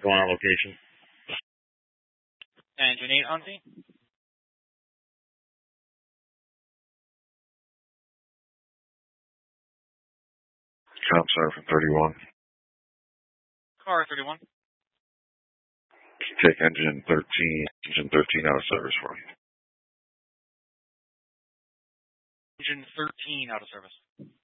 Carolina location. Engine 8 on scene. Com center from 31. Car 31. Take engine 13 out of service for me. Engine 13 out of service.